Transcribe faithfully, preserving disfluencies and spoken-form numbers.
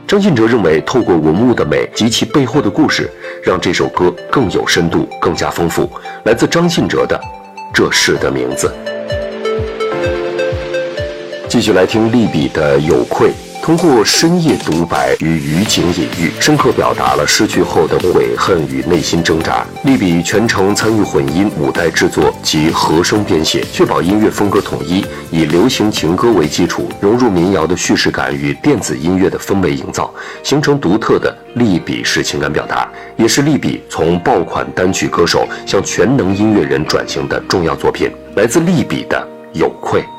张信哲认为，透过文物的美及其背后的故事，让这首歌更有深度，更加丰富。来自张信哲的《这事的名字》。继续来听利比的《有愧》。通过深夜独白与余情隐喻，深刻表达了失去后的悔恨与内心挣扎。利比全程参与混音、舞台制作及和声编写，确保音乐风格统一，以流行情歌为基础，融入民谣的叙事感与电子音乐的氛围营造，形成独特的利比式情感表达，也是利比从爆款单曲歌手向全能音乐人转型的重要作品。来自利比的《有愧》。